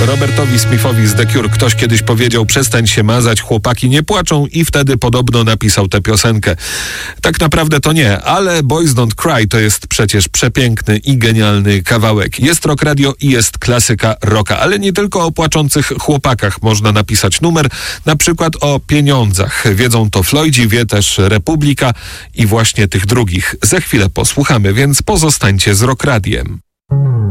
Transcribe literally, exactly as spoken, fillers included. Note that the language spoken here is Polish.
Robertowi Smithowi z The Cure ktoś kiedyś powiedział: przestań się mazać, chłopaki nie płaczą, i wtedy podobno napisał tę piosenkę. Tak naprawdę to nie, ale Boys Don't Cry to jest przecież przepiękny i genialny kawałek. Jest Rock Radio i jest klasyka rocka, ale nie tylko o płaczących chłopakach można napisać numer, na przykład o pieniądzach. Wiedzą to Floydzi, wie też Republika i właśnie tych drugich. Za chwilę posłuchamy, więc pozostańcie z Rock Radiem.